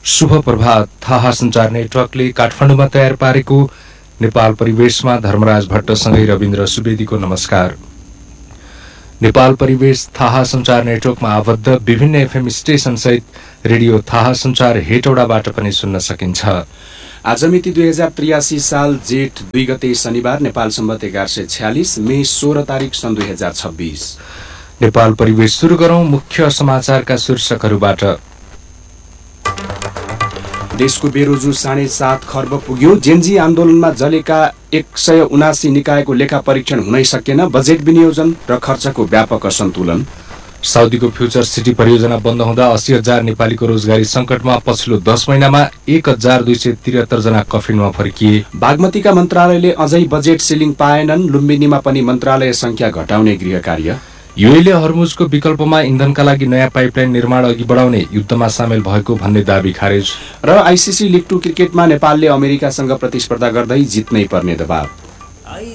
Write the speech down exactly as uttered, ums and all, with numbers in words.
शुभ प्रभात। थाहा सञ्चार नेटवर्कले काठमाडौँमा तयार पारेको नेपाल परिवेशमा धर्मराज भट्टसँगै रविन्द्र सुवेदीको नमस्कार। नेपाल परिवेश थाहा सञ्चार नेटवर्कमा आबद्ध विभिन्न एफएम स्टेशन सहित रेडियो थाहा सञ्चार हेटौडाबाट पनि सुन्न सकिन्छ। आज मिति दुई हजार त्रियासी साल जेठ दुई गते शनिबार, नेपाल सम्बत एघार सय छ्यालिस मे सोह्र तारिक सन् दुई हजार छब्बीस। नेपाल परिवेश सुरु गरौं मुख्य समाचारका शीर्षकहरूबाट। देशको बेरोजु साढे सात खर्ब पुग्यो। जेन्जी आन्दोलनमा जलेका एक सय उनासी निकायको लेखा परीक्षण हुनै सकेन। बजेट विनियोजन र खर्चको व्यापक असन्तुलन। साउदीको फ्युचर सिटी परियोजना बन्द हुँदा अस्सी हजार नेपालीको रोजगारी संकटमा। पछिल्लो दस महिनामा एक हजार दुई सय त्रिहत्तर जना कफिनमा फर्किए। बागमतीका मन्त्रालयले अझै बजेट सिलिङ पाएनन्। लुम्बिनीमा पनि मन्त्रालय संख्या घटाउने गृह कार्य। युएले हर्मुजको विकल्पमा इन्धनका लागि नयाँ पाइपलाइन निर्माण अघि बढाउने युद्धमा सामेल भएको भन्ने दावी खारेज। र आइसिसी लिग टू क्रिकेटमा नेपालले अमेरिकासँग प्रतिस्पर्धा गर्दै जित्नै पर्ने दबाव।